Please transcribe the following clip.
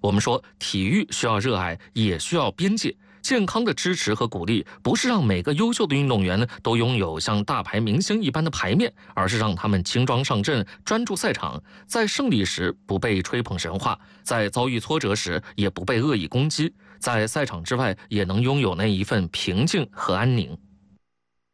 我们说，体育需要热爱，也需要边界。健康的支持和鼓励，不是让每个优秀的运动员都拥有像大牌明星一般的牌面，而是让他们轻装上阵，专注赛场，在胜利时不被吹捧神话，在遭遇挫折时也不被恶意攻击，在赛场之外也能拥有那一份平静和安宁。